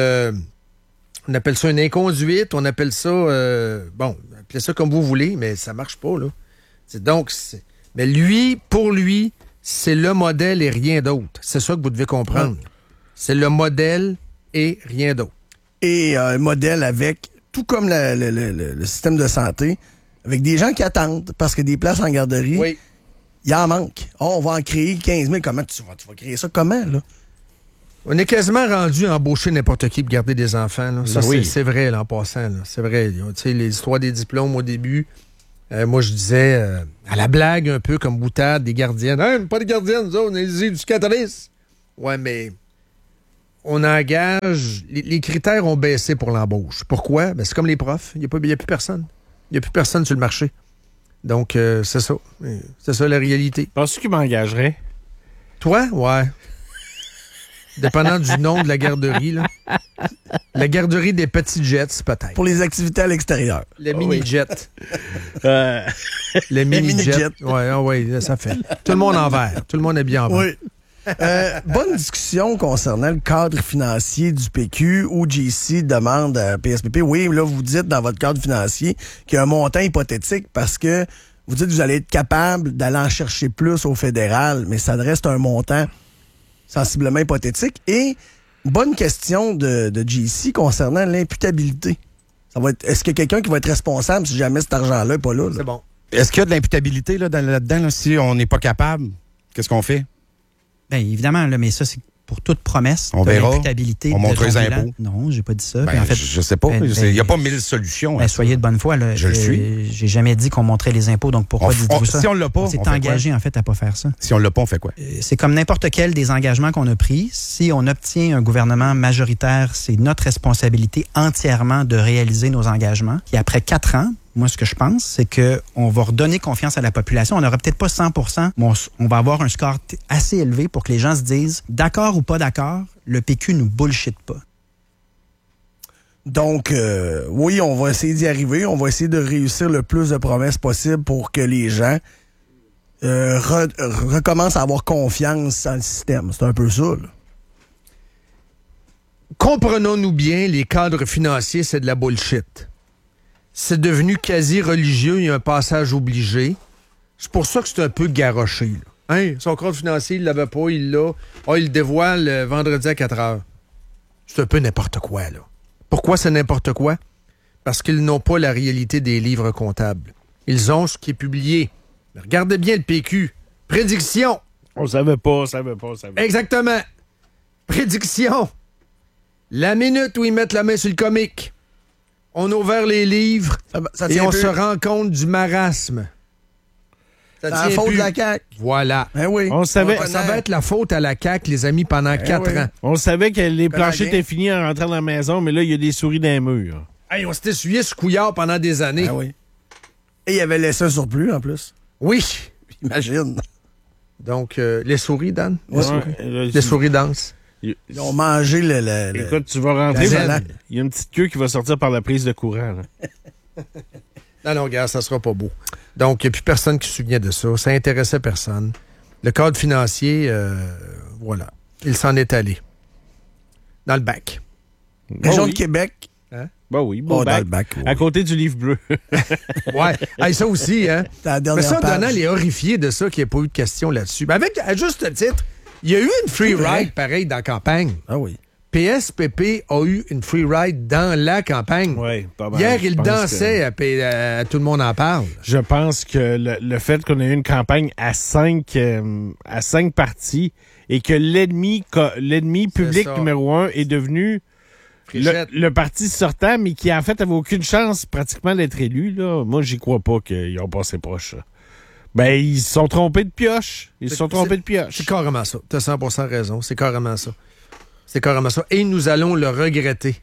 inconduite, on appelle ça... appelez ça comme vous voulez, mais ça marche pas, là. Mais lui, pour lui, c'est le modèle et rien d'autre. C'est ça que vous devez comprendre. C'est le modèle et rien d'autre. Et un modèle avec, tout comme le système de santé, avec des gens qui attendent, parce que des places en garderie, il en manque. On va en créer 15 000. Comment tu vas créer ça? Comment, là? On est quasiment rendu à embaucher n'importe qui pour garder des enfants. Là. Ça, c'est vrai, là, en passant. Là. C'est vrai. Tu sais, les histoires des diplômes au début, moi, je disais, à la blague, un peu comme boutade, des gardiennes. Hein, pas des gardiennes, nous autres, on est des éducatrices. Ouais, mais on engage... Les critères ont baissé pour l'embauche. Pourquoi? Ben, c'est comme les profs. Il n'y a plus personne. Il n'y a plus personne sur le marché. Donc, c'est ça. C'est ça, la réalité. Penses-tu qu'il m'engagerait? Toi? Ouais. Dépendant du nom de la garderie, là. La garderie des petits jets, peut-être. Pour les activités à l'extérieur. Le mini-jet. Le mini-jet. Oui, ça fait. Tout le monde en vert. Tout le monde est bien en vert. Oui. Bonne discussion concernant le cadre financier du PQ où JC demande à PSPP, oui, là, vous dites dans votre cadre financier qu'il y a un montant hypothétique parce que vous dites que vous allez être capable d'aller en chercher plus au fédéral, mais ça reste un montant sensiblement hypothétique. Et bonne question de JC concernant l'imputabilité. Est-ce qu'il y a quelqu'un qui va être responsable si jamais cet argent-là n'est pas là? C'est bon. Est-ce qu'il y a de l'imputabilité là-dedans? Là, si on n'est pas capable, qu'est-ce qu'on fait? Bien, évidemment, là, mais ça, c'est pour toute promesse. On verra. L'imputabilité. On montre les impôts. Non, j'ai pas dit ça. Ben, en fait, je sais pas. Il n'y a pas 1000 solutions. Ben, soyez de bonne foi. Là, je le suis. J'ai jamais dit qu'on montrait les impôts, donc pourquoi dites-vous ça? Si on l'a pas, on s'est engagé, en fait, à pas faire ça. Si on l'a pas, on fait quoi? C'est comme n'importe quel des engagements qu'on a pris. Si on obtient un gouvernement majoritaire, c'est notre responsabilité entièrement de réaliser nos engagements. Puis après 4 ans, moi, ce que je pense, c'est qu'on va redonner confiance à la population. On n'aura peut-être pas 100%, mais on va avoir un score assez élevé pour que les gens se disent, d'accord ou pas d'accord, le PQ nous bullshit pas. Donc, oui, on va essayer d'y arriver. On va essayer de réussir le plus de promesses possible pour que les gens recommencent à avoir confiance dans le système. C'est un peu ça, là. Comprenons-nous bien, les cadres financiers, c'est de la bullshit. C'est devenu quasi religieux, il y a un passage obligé. C'est pour ça que c'est un peu garoché. Là. Hein? Son cadre financier, il l'avait pas, il l'a. Il le dévoile vendredi à 4 heures. C'est un peu n'importe quoi, là. Pourquoi c'est n'importe quoi? Parce qu'ils n'ont pas la réalité des livres comptables. Ils ont ce qui est publié. Mais regardez bien le PQ. Prédiction. On savait pas. Exactement. Prédiction. La minute où ils mettent la main sur le comique, on a ouvert les livres et on se rend compte du marasme. C'est la faute de la CAQ. Voilà. Ben oui. Ça va être la faute à la CAQ, les amis, pendant 4 ans. On savait que les planchers étaient finis en rentrant dans la maison, mais là, il y a des souris dans les murs. Hey, on s'était essuyé ce couillard pendant des années. Ben oui. Et il y avait laissé un surplus, en plus. Oui. Imagine. Donc, les souris, Dan? Ouais. Les souris dansent. Ils ont mangé le... Écoute, tu vas rentrer... Il y a une petite queue qui va sortir par la prise de courant. Non, regarde, ça sera pas beau. Donc, il n'y a plus personne qui se souvient de ça. Ça intéressait personne. Le cadre financier, voilà. Il s'en est allé. Dans le bac. Région de Québec. Hein? Ben oui, beau dans le bac. Oui. À côté du livre bleu. Ouais. Hey, ça aussi, hein. Mais ça, page. Donald est horrifié de ça qu'il n'y ait pas eu de questions là-dessus. Ben avec, à juste titre, il y a eu une free ride, pareil, dans la campagne. Ah oui. PSPP a eu une free ride dans la campagne. Oui, pas mal. Hier, il dansait à Tout le monde en parle. Je pense que le fait qu'on ait eu une campagne à 5 partis et que l'ennemi public numéro 1 est devenu le parti sortant, mais qui en fait avait aucune chance pratiquement d'être élu, là. Moi, j'y crois pas qu'ils ont passé proche. Ben, ils se sont trompés de pioche. C'est carrément ça. Tu as 100% raison. C'est carrément ça. Et nous allons le regretter.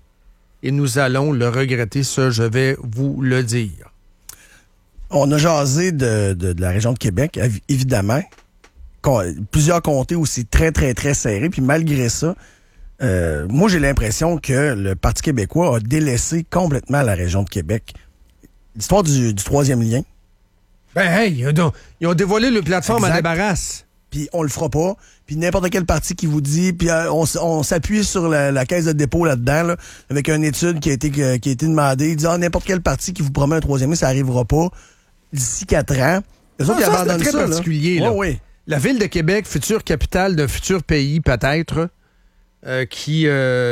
Ça, je vais vous le dire. On a jasé de la région de Québec, évidemment. Plusieurs comtés aussi très, très, très serrés. Puis malgré ça, moi, j'ai l'impression que le Parti québécois a délaissé complètement la région de Québec. L'histoire du troisième lien. Ben, hey, ils ont dévoilé le plateforme à débarrasse. Puis on le fera pas. Puis n'importe quel parti qui vous dit, puis on s'appuie sur la caisse de dépôt là-dedans, là, avec une étude qui a été demandée. Il dit, n'importe quel parti qui vous promet un troisième lien, ça arrivera pas d'ici 4 ans. Les autres, ils abandonnent c'est très ça, particulier. Là. Oui. La ville de Québec, future capitale d'un futur pays, peut-être, qui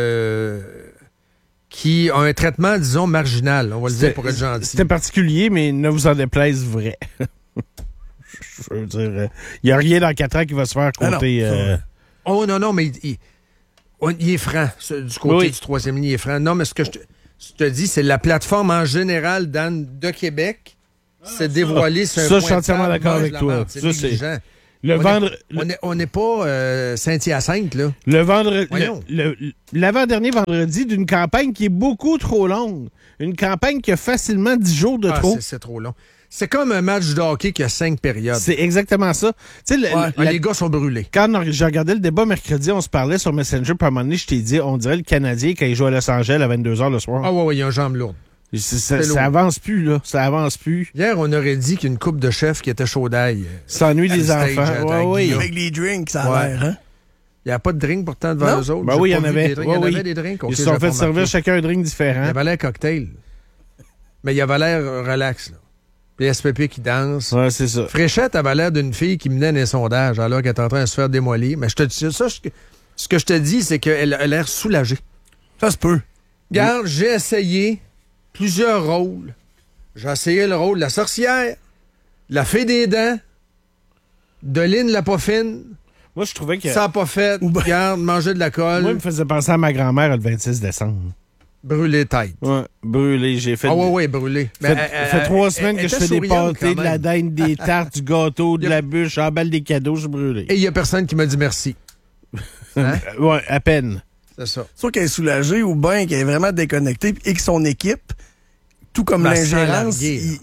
a un traitement, disons, marginal. On va le dire pour être gentil. C'était particulier, mais ne vous en déplaise vrai. Je veux dire, il n'y a rien dans 4 ans qui va se faire compter. Oh non, mais il est franc. Du côté du troisième lien, il est franc. Non, mais ce que je te dis, c'est la plateforme en général, Dan, de Québec, s'est dévoilée. Ça, je suis entièrement d'accord avec toi. C'est négligent. On n'est pas Saint-Hyacinthe, là. L'avant-dernier vendredi d'une campagne qui est beaucoup trop longue. Une campagne qui a facilement 10 jours de trop. C'est trop long. C'est comme un match de hockey qui a 5 périodes. C'est exactement ça. Les gars sont brûlés. Quand j'ai regardé le débat mercredi, on se parlait sur Messenger, puis à un moment donné, je t'ai dit, on dirait le Canadien quand il joue à Los Angeles à 22h le soir. Ah ouais, il a une jambe lourde. Ça avance plus, là. Ça avance plus. Hier, on aurait dit qu'une coupe de chefs qui était chaud d'ail. S'ennuie des enfants. Oui. Avec les drinks, ça a l'air, hein? Il n'y a pas de drink pourtant devant eux autres. Ben oui, il y en avait. Il y en avait des drinks. Ils se sont fait servir chacun un drink différent. Il avait l'air cocktail. Mais il avait l'air relax, là. Les SPP qui dansent. Ouais, c'est ça. Fréchette avait l'air d'une fille qui menait des sondages alors qu'elle est en train de se faire démolir. Mais je te dis ça, ce que je te dis, c'est qu'elle a l'air soulagée. Ça se peut. Regarde, j'ai essayé plusieurs rôles. J'ai essayé le rôle de la sorcière, de la fée des dents, de Lynn la Poffine. Moi, je trouvais que... Ça n'a pas fait. Regarde, manger de la colle. Moi, il me faisait penser à ma grand-mère le 26 décembre. Brûlé tête. Ouais, brûlé. J'ai fait. Ah ouais, brûlé. Ça fait 3 semaines que je fais des pâtés, de la dinde, des tartes, du gâteau, de la bûche, j'emballe des cadeaux, je suis brûlé. Et il n'y a personne qui m'a dit merci. Hein? Ouais, à peine. C'est ça. Soit qu'elle est soulagée ou bien qu'elle est vraiment déconnectée et que son équipe, tout comme l'ingérence,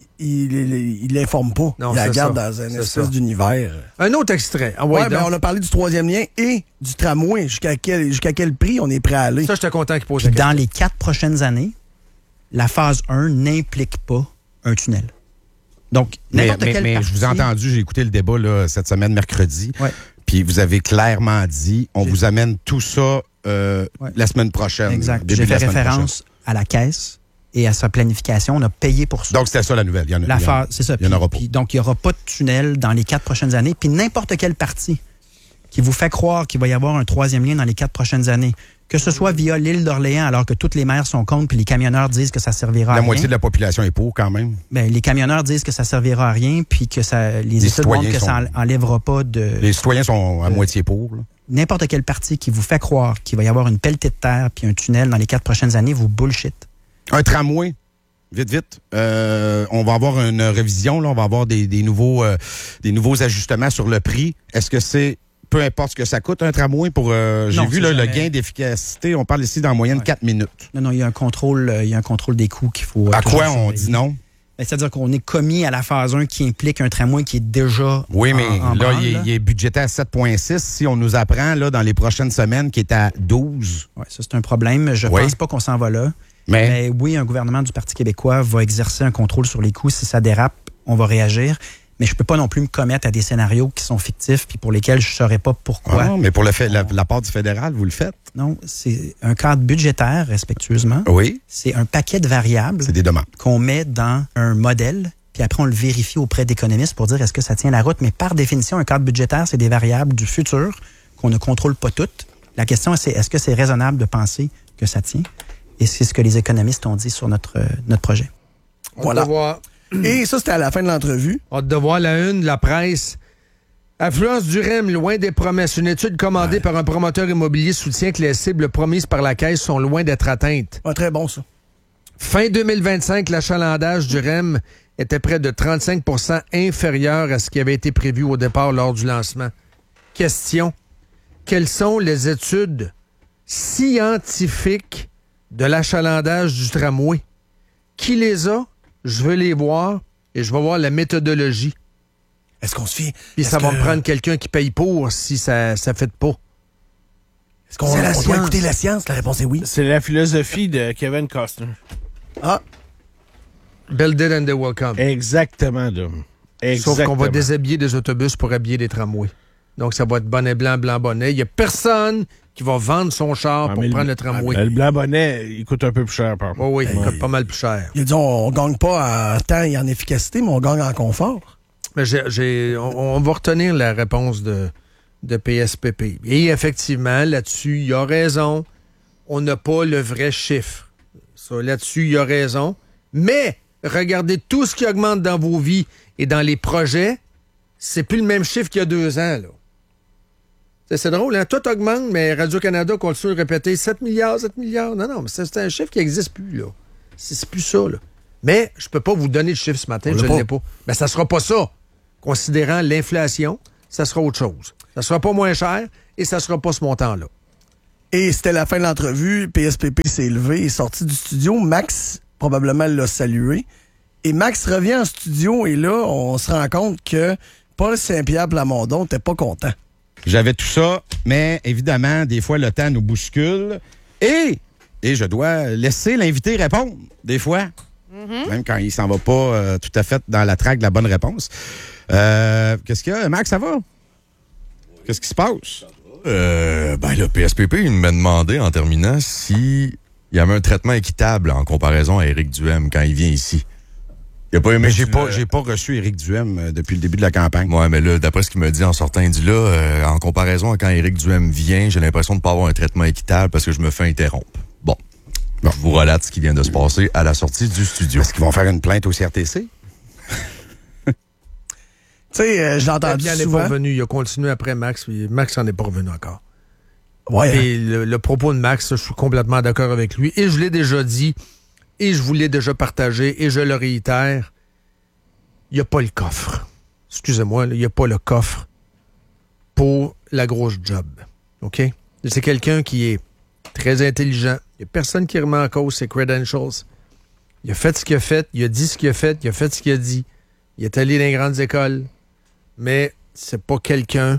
il l'informe pas. Non, il la garde dans un espèce d'univers. Un autre extrait. On a parlé du troisième lien et du tramway. Jusqu'à quel prix on est prêt à aller? Ça, j'étais content qu'il pose la question. Dans les 4 prochaines années, la phase 1 n'implique pas un tunnel. Donc, n'importe quel parti... Mais je vous ai entendu, j'ai écouté le débat là, cette semaine, mercredi, puis vous avez clairement dit, on vous amène tout ça la semaine prochaine. Exact. J'ai fait référence à la caisse et à sa planification. On a payé pour ça. Donc, c'était ça la nouvelle. C'est ça. Il n'y en aura pas. Donc, il n'y aura pas de tunnel dans les 4 prochaines années. Puis n'importe quel parti qui vous fait croire qu'il va y avoir un troisième lien dans les 4 prochaines années, que ce soit via l'île d'Orléans, alors que toutes les maires sont contre, puis les camionneurs disent que ça servira à rien. La moitié de la population est pour, quand même. Ben, les camionneurs disent que ça servira à rien, puis que les études montrent que ça enlèvera pas de... Les citoyens sont à moitié pour, là. N'importe quel parti qui vous fait croire qu'il va y avoir une pelletée de terre puis un tunnel dans les 4 prochaines années, vous bullshit. Un tramway, vite. On va avoir une révision, là. On va avoir des nouveaux ajustements sur le prix. Est-ce que c'est, peu importe ce que ça coûte, un tramway pour... j'ai vu là, le gain d'efficacité, on parle ici d'en moyenne 4 minutes. Non, il y a un contrôle des coûts qu'il faut... À quoi on dit non? C'est-à-dire qu'on est commis à la phase 1 qui implique un tramway qui est déjà Oui, mais là, il est budgété à 7,6. Si on nous apprend là, dans les prochaines semaines qu'il est à 12... Oui, ça, c'est un problème. Je pense pas qu'on s'en va là. Mais oui, un gouvernement du Parti québécois va exercer un contrôle sur les coûts. Si ça dérape, on va réagir. mais je peux pas non plus me commettre à des scénarios qui sont fictifs puis pour lesquels je saurais pas pourquoi. Ah, mais pour la part du fédéral, vous le faites? Non, c'est un cadre budgétaire, respectueusement. Oui. C'est un paquet de variables qu'on met dans un modèle, puis après on le vérifie auprès d'économistes pour dire est-ce que ça tient la route. Mais par définition, un cadre budgétaire, c'est des variables du futur qu'on ne contrôle pas toutes. La question, c'est est-ce que c'est raisonnable de penser que ça tient? Et c'est ce que les économistes ont dit sur notre projet. Voilà. Et ça, c'était à la fin de l'entrevue. Hâte de voir la une de la presse. Affluence du REM, loin des promesses. Une étude commandée par un promoteur immobilier soutient que les cibles promises par la Caisse sont loin d'être atteintes. Très bon, ça. Fin 2025, l'achalandage du REM était près de 35 % inférieur à ce qui avait été prévu au départ lors du lancement. Question. Quelles sont les études scientifiques de l'achalandage du tramway? Qui les a? Je veux les voir et je vais voir la méthodologie. Est-ce qu'on se fie? Puis ça va me prendre quelqu'un qui paye pour si ça ne fait pas. Est-ce qu'on doit écouter la science? La réponse est oui. C'est la philosophie de Kevin Costner. Ah. Build it and they will come. Exactement, là. Sauf qu'on va déshabiller des autobus pour habiller des tramways. Donc ça va être bonnet blanc, blanc bonnet. Il n'y a personne qui va vendre son char pour prendre le tramway. Le blanc bonnet, il coûte un peu plus cher, par contre. Oui, il coûte pas mal plus cher. Il dit on gagne pas en temps et en efficacité, mais on gagne en confort. Mais on va retenir la réponse de PSPP. Et effectivement, là-dessus, il a raison. On n'a pas le vrai chiffre. Ça, là-dessus, il a raison. Mais regardez tout ce qui augmente dans vos vies et dans les projets, c'est plus le même chiffre qu'il y a 2 ans, là. C'est drôle, hein? Tout augmente, mais Radio-Canada continue de répéter 7 milliards, 7 milliards. Non, mais c'est un chiffre qui n'existe plus, là. C'est plus ça, là. Mais je peux pas vous donner le chiffre ce matin, je ne l'ai pas. Mais ça sera pas ça. Considérant l'inflation, ça sera autre chose. Ça sera pas moins cher et ça sera pas ce montant-là. Et c'était la fin de l'entrevue. PSPP s'est levé, est sorti du studio. Max, probablement, l'a salué. Et Max revient en studio et là, on se rend compte que Paul Saint-Pierre Plamondon n'était pas content. J'avais tout ça, mais évidemment, des fois, le temps nous bouscule. Et je dois laisser l'invité répondre, des fois. Mm-hmm. Même quand il s'en va pas tout à fait dans la traque de la bonne réponse. Qu'est-ce qu'il y a? Max, ça va? Qu'est-ce qui se passe? Le PSPP, il m'a demandé en terminant s'il y avait un traitement équitable en comparaison à Éric Duhem quand il vient ici. Il a pas aimé. J'ai pas reçu Éric Duhem depuis le début de la campagne. Ouais, mais là, d'après ce qu'il m'a dit en sortant, il dit là, en comparaison à quand Éric Duhem vient, j'ai l'impression de pas avoir un traitement équitable parce que je me fais interrompre. Bon. Je vous relate ce qui vient de se passer à la sortie du studio. Est-ce qu'ils vont faire une plainte au CRTC? Tu sais, j'ai entendu souvent... Il n'est pas revenu. Il a continué après Max, puis Max n'en est pas revenu encore. Ouais. Et le propos de Max, je suis complètement d'accord avec lui. Et je l'ai déjà dit, et je vous l'ai déjà partagé, et je le réitère, il n'y a pas le coffre. Excusez-moi, il n'y a pas le coffre pour la grosse job. OK? C'est quelqu'un qui est très intelligent. Il n'y a personne qui remet en cause ses credentials. Il a fait ce qu'il a fait, il a dit ce qu'il a fait, il a fait ce qu'il a dit. Il est allé dans les grandes écoles. Mais c'est pas quelqu'un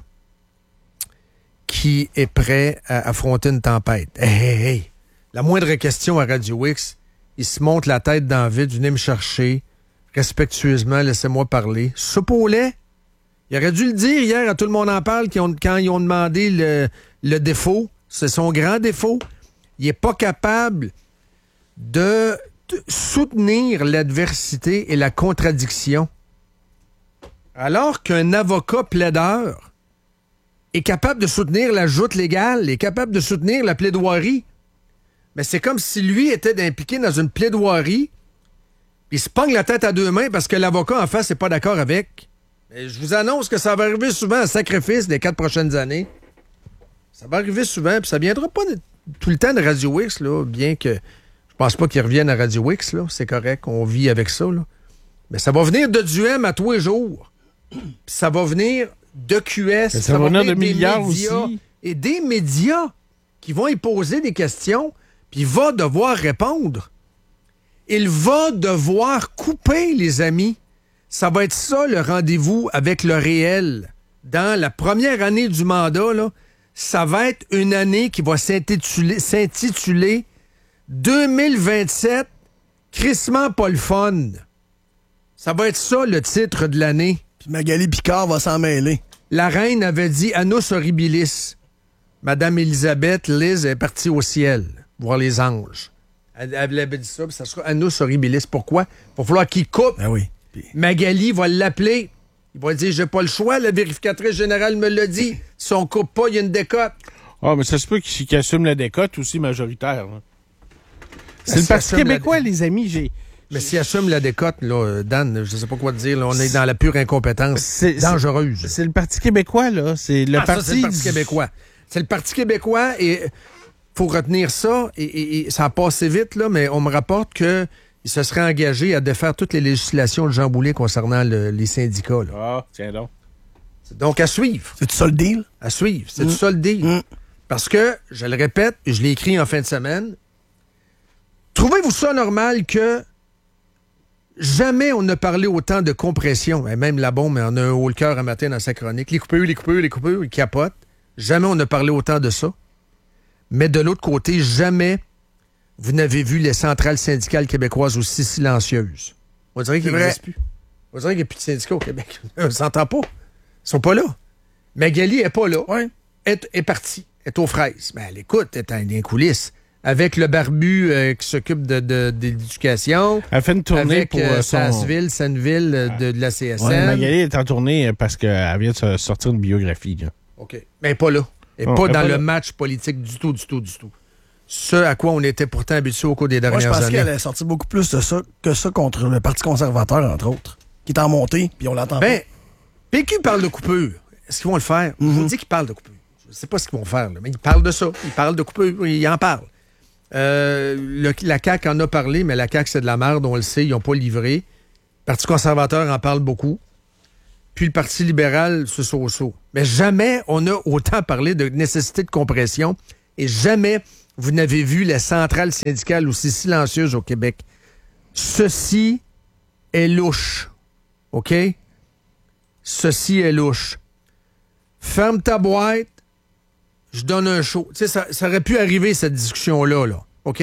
qui est prêt à affronter une tempête. Hey. La moindre question à Radio X, il se monte la tête dans le vide, venez me chercher. Respectueusement, laissez-moi parler. Soupe au lait. Il aurait dû le dire hier à Tout le monde en parle quand ils ont demandé le défaut. C'est son grand défaut. Il n'est pas capable de soutenir l'adversité et la contradiction. Alors qu'un avocat plaideur est capable de soutenir la joute légale, est capable de soutenir la plaidoirie. Mais c'est comme si lui était impliqué dans une plaidoirie, puis il se pogne la tête à 2 mains parce que l'avocat en face n'est pas d'accord avec. Mais je vous annonce que ça va arriver souvent à sacrifice des 4 prochaines années. Ça va arriver souvent, puis ça viendra pas tout le temps de Radio X, là, bien que je pense pas qu'ils reviennent à Radio X, là. C'est correct, on vit avec ça, là. Mais ça va venir de Duhem à tous les jours. Puis ça va venir de QS. Ça va venir de milliards aussi. Et des médias qui vont y poser des questions, puis il va devoir répondre. Il va devoir couper, les amis. Ça va être ça, le rendez-vous avec le réel. Dans la première année du mandat, là, ça va être une année qui va s'intituler 2027, crissement pas le fun. Ça va être ça, le titre de l'année. Puis Magali Picard va s'en mêler. La reine avait dit Annus horribilis. Madame Élisabeth, Liz, est partie au ciel, voir les anges. Elle avait dit ça, puis ça sera Annus horribilis. Pourquoi? Il va falloir qu'il coupe. Ah oui. Magali va l'appeler. Il va dire, j'ai pas le choix, la vérificatrice générale me l'a dit. Si on coupe pas, il y a une décote. Ah, mais ça se peut qu'il assume la décote aussi majoritaire. Hein. C'est le Parti québécois, les amis. Mais s'il assume la décote, là, Dan, je sais pas quoi te dire, là, on est dans la pure incompétence dangereuse. C'est le Parti québécois, là. C'est le parti... Ça, c'est le Parti québécois. C'est le Parti québécois et faut retenir ça. Et ça a passé vite, là, mais on me rapporte que il se serait engagé à défaire toutes les législations de Jean Boulet concernant les syndicats. Là. Ah, tiens donc. Donc, à suivre. C'est tout ça le deal? À suivre. C'est tout ça le deal. Parce que, je le répète, je l'ai écrit en fin de semaine, trouvez-vous ça normal que jamais on n'a parlé autant de compression? Et même la bombe, on a un haut le cœur un matin dans sa chronique. Les coupures, ils capotent. Jamais on n'a parlé autant de ça. Mais de l'autre côté, jamais vous n'avez vu les centrales syndicales québécoises aussi silencieuses. On dirait qu'il n'existe plus. On dirait qu'il n'y a plus de syndicats au Québec. On ne s'entend pas. Ils sont pas là. Magali n'est pas là. Ouais. Est partie. Est aux fraises. Ben, elle écoute, elle est dans les coulisses. Avec le barbu qui s'occupe de l'éducation. Elle fait une tournée avec pour Sasseville, Senneville de la CSN. Ouais, Magali est en tournée parce qu'elle vient de sortir une biographie. Là. OK. Mais elle n'est pas là. Elle n'est pas dans le match politique du tout. Ce à quoi on était pourtant habitué au cours des dernières années. Moi, je pense qu'elle a sorti beaucoup plus de ça que ça contre le Parti conservateur, entre autres, qui est en montée, puis on l'entend pas. PQ parle de coupure. Est-ce qu'ils vont le faire? Je vous dis qu'ils parlent de coupure. Je ne sais pas ce qu'ils vont faire, là, mais ils parlent de ça. Ils parlent de coupure. Ils en parlent. La CAQ en a parlé, mais la CAQ, c'est de la merde, on le sait. Ils n'ont pas livré. Le Parti conservateur en parle beaucoup. Puis le Parti libéral, ce so-so. Mais jamais on a autant parlé de nécessité de compression et jamais vous n'avez vu les centrales syndicales aussi silencieuses au Québec. Ceci est louche. OK? Ceci est louche. Ferme ta boîte, je donne un show. Tu sais, ça aurait pu arriver, cette discussion-là, là. OK?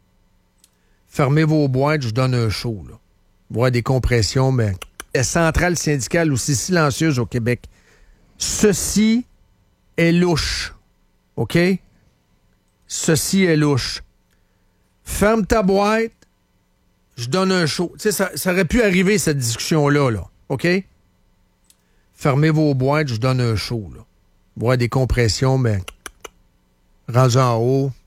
Fermez vos boîtes, je donne un show, là. Voir des compressions, mais les centrales syndicales aussi silencieuses au Québec. Ceci est louche. OK? Ceci est louche. Ferme ta boîte, je donne un show. Tu sais, ça aurait pu arriver, cette discussion-là, là. OK? Fermez vos boîtes, je donne un show, là. Voir des compressions, mais rendu en haut,